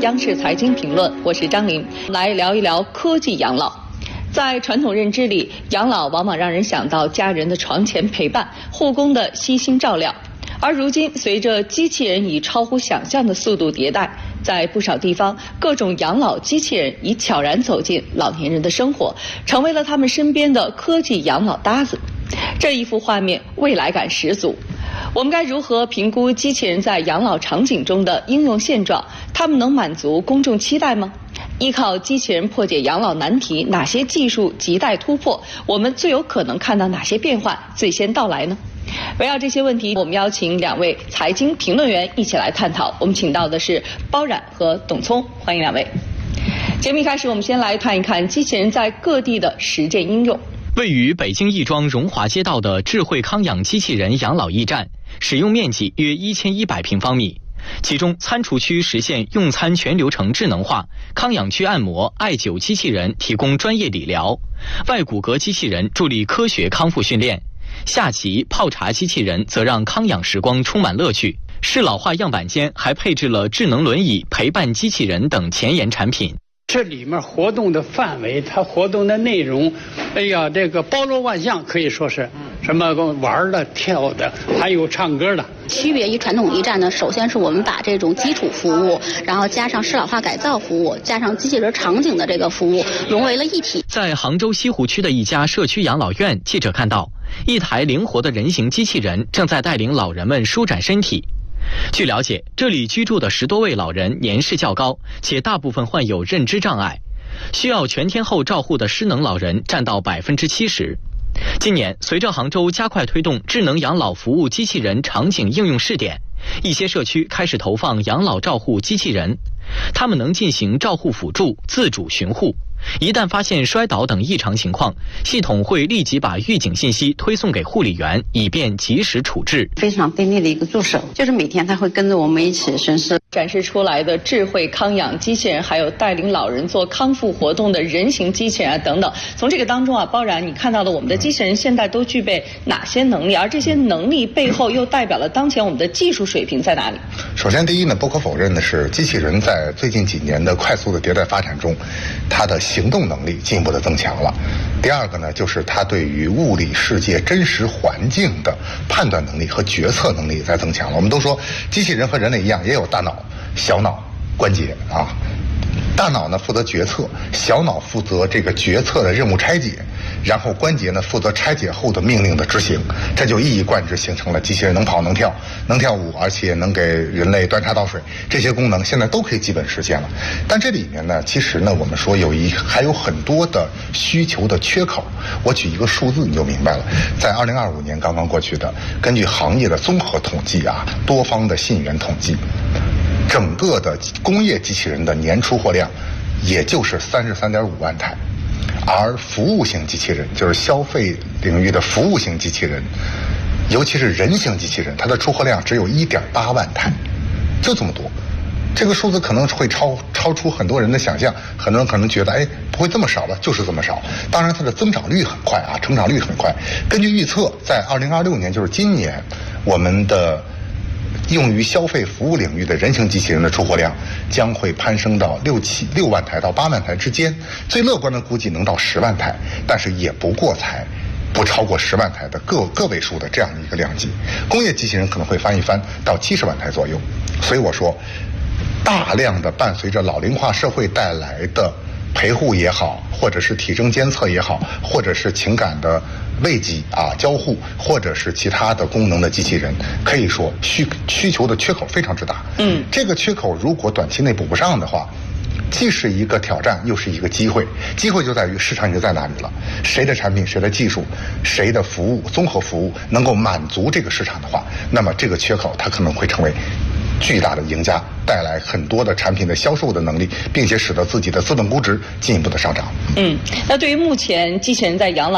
央视财经评论，我是张琳，来聊一聊科技养老。在传统认知里，养老往往让人想到家人的床前陪伴、护工的悉心照料。而如今，随着机器人以超乎想象的速度迭代，在不少地方，各种养老机器人已悄然走进老年人的生活，成为了他们身边的科技养老搭子。这一幅画面未来感十足。我们该如何评估机器人在养老场景中的应用现状？它们能满足公众期待吗？依靠机器人破解养老难题，哪些技术亟待突破？我们最有可能看到哪些变化最先到来呢？围绕这些问题，我们邀请两位财经评论员一起来探讨。我们请到的是包冉和董聪，欢迎两位。节目一开始，我们先来看一看机器人在各地的实践应用。 位于北京亦庄荣华街道的智慧康养机器人养老驿站，使用面积约1100平方米。其中，餐厨区实现用餐全流程智能化，康养区按摩、艾灸机器人提供专业理疗，外骨骼机器人助力科学康复训练，下棋、泡茶机器人则让康养时光充满乐趣。适老化样板间还配置了智能轮椅、陪伴机器人等前沿产品。 这里面活动的范围，它活动的内容，这个包罗万象，可以说是什么玩的、跳的，还有唱歌的。 区别于传统驿站呢，首先是我们把这种基础服务，然后加上适老化改造服务，加上机器人场景的这个服务融为了一体。 在杭州西湖区的一家社区养老院，记者看到一台灵活的人形机器人正在带领老人们舒展身体。据了解，这里居住的10多位老人年事较高，且大部分患有认知障碍，需要全天候照护的失能老人占到70%。今年，随着杭州加快推动智能养老服务机器人场景应用试点，一些社区开始投放养老照护机器人，他们能进行照护辅助、自主巡护。一旦发现摔倒等异常情况，系统会立即把预警信息推送给护理员，以便及时处置。 非常便利的一个助手，就是每天他会跟着我们一起巡视。 展示出来的智慧康养机器人，还有带领老人做康复活动的人形机器人啊等等。从这个当中啊，包冉，你看到的我们的机器人现在都具备哪些能力？而这些能力背后又代表了当前我们的技术水平在哪里？ 首先，第一呢，不可否认的是，机器人在最近几年的快速的迭代发展中，它的行动能力进一步的增强了。第二个呢，就是它对于物理世界真实环境的判断能力和决策能力在增强了。我们都说机器人和人类一样，也有大脑、小脑、关节啊。大脑呢负责决策，小脑负责这个决策的任务拆解，然后关节呢负责拆解后的命令的执行，这就一以贯之形成了机器人能跑能跳能跳舞，而且能给人类端茶倒水，这些功能现在都可以基本实现了。但这里面呢，其实呢，我们说还有很多的需求的缺口。我举一个数字你就明白了，在2025年刚刚过去的，根据行业的综合统计啊，多方的信源统计，整个的工业机器人的年出货量也就是33.5万台，而服务型机器人，就是消费领域的服务型机器人，尤其是人形机器人，它的出货量只有1.8万台，就这么多。这个数字可能会超出很多人的想象，很多人可能觉得不会这么少吧，就是这么少。当然它的增长率很快啊，成长率很快。根据预测，在2026年，就是今年，我们的用于消费服务领域的人形机器人的出货量将会攀升到6万台到8万台之间，最乐观的估计能到10万台，但是也不超过10万台的个位数的这样的一个量级。工业机器人可能会翻一番到70万台左右。所以我说，大量的伴随着老龄化社会带来的陪护也好，或者是体征监测也好，或者是情感的慰藉啊交互，或者是其他的功能的机器人，可以说需求的缺口非常之大。这个缺口如果短期内补不上的话，既是一个挑战，又是一个机会。机会就在于市场已经在哪里了，谁的产品、谁的技术、谁的服务、综合服务能够满足这个市场的话，那么这个缺口它可能会成为巨大的赢家，带来很多的产品的销售的能力，并且使得自己的资本估值进一步的上涨。 那对于目前机器人在养老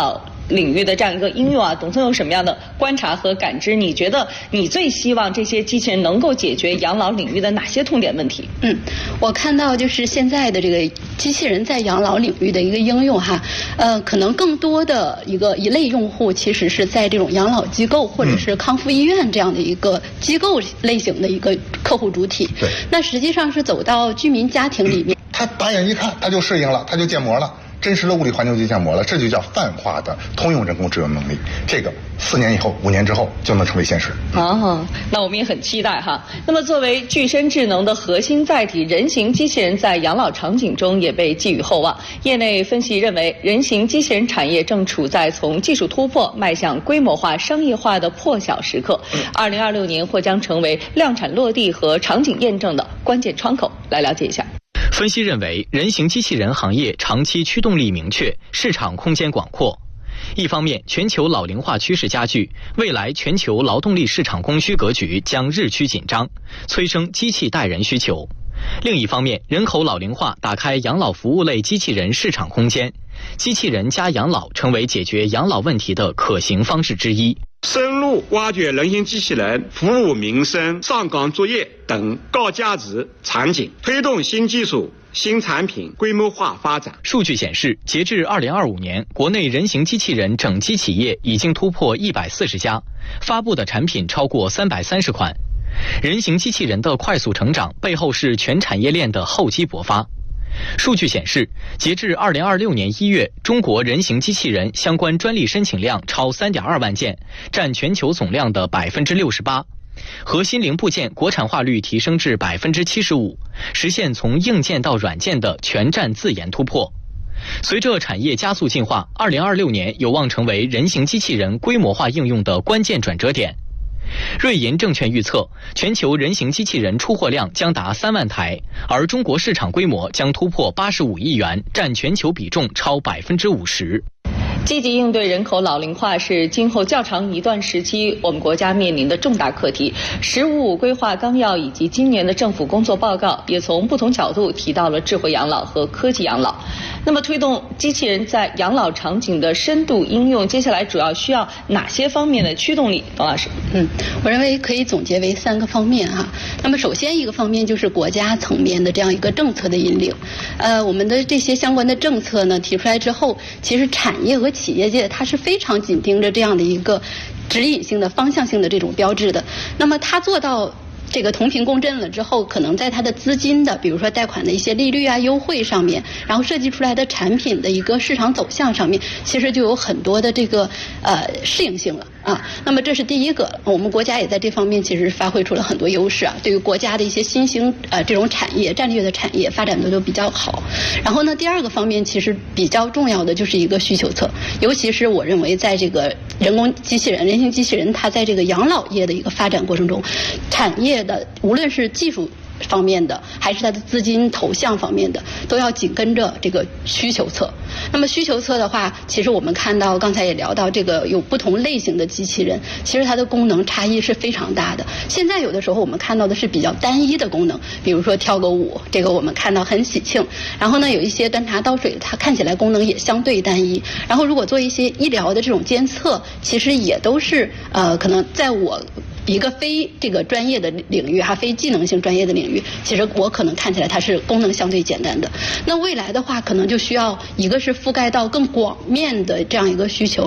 领域的这样一个应用啊，董总有什么样的观察和感知？你觉得你最希望这些机器人能够解决养老领域的哪些痛点问题？ 我看到就是现在的这个机器人在养老领域的一个应用哈，可能更多的一类用户其实是在这种养老机构或者是康复医院这样的一个机构类型的一个客户主体。 对， 那实际上是走到居民家庭里面， 他打眼一看，他就适应了，他就建模了。真实的物理环境就建模了，这就叫泛化的通用人工智能能力。这个4年以后、5年之后就能成为现实。 那我们也很期待哈。那么作为具身智能的核心载体，人形机器人在养老场景中也被寄予厚望。业内分析认为，人形机器人产业正处在从技术突破迈向规模化、商业化的破晓时刻。2026年或将成为量产落地和场景验证的关键窗口。来了解一下。 分析认为，人形机器人行业长期驱动力明确，市场空间广阔。一方面，全球老龄化趋势加剧，未来全球劳动力市场供需格局将日趋紧张，催生机器代人需求。另一方面，人口老龄化打开养老服务类机器人市场空间，机器人加养老成为解决养老问题的可行方式之一。 深入挖掘人形机器人服务民生、上岗作业等高价值场景，推动新技术、新产品规模化发展。 数据显示，截至2025年，国内人形机器人整机企业已经突破140家，发布的产品超过330款。人形机器人的快速成长背后是全产业链的厚积薄发。数据显示，截至2026年1月，中国人形机器人相关专利申请量超3.2万件，占全球总量的68%。核心零部件国产化率提升至75%，实现从硬件到软件的全站自研突破。随着产业加速进化，2026年有望成为人形机器人规模化应用的关键转折点。瑞银证券预测，全球人形机器人出货量将达3万台，而中国市场规模将突破85亿元，占全球比重超50%。 积极应对人口老龄化是今后较长一段时期我们国家面临的重大课题。“15+5”规划纲要以及今年的政府工作报告也从不同角度提到了智慧养老和科技养老。那么，推动机器人在养老场景的深度应用，接下来主要需要哪些方面的驱动力？董老师， 我认为可以总结为3个方面哈。那么，首先一个方面就是国家层面的这样一个政策的引领。我们的这些相关的政策呢提出来之后，其实产业和企业界它是非常紧盯着这样的一个指引性的、方向性的这种标志的。那么，它做到这个同频共振了之后，可能在它的资金的，比如说贷款的一些利率啊、优惠上面，然后设计出来的产品的一个市场走向上面，其实就有很多的这个适应性了啊。那么这是第一个，我们国家也在这方面其实发挥出了很多优势啊，对于国家的一些新兴这种产业、战略的产业发展的都比较好。然后呢，第二个方面其实比较重要的就是一个需求侧，尤其是我认为在这个人形机器人它在这个养老业的一个发展过程中，产业的无论是技术方面的，还是它的资金投向方面的，都要紧跟着这个需求侧。那么需求侧的话，其实我们看到刚才也聊到这个有不同类型的机器人，其实它的功能差异是非常大的。现在有的时候我们看到的是比较单一的功能，比如说跳个舞，这个我们看到很喜庆。然后呢，有一些端茶倒水，它看起来功能也相对单一。然后如果做一些医疗的这种监测，其实也都是可能在我一个非这个专业的领域非技能性专业的领域，其实我可能看起来它是功能相对简单的。那未来的话，可能就需要一个是覆盖到更广面的这样一个需求，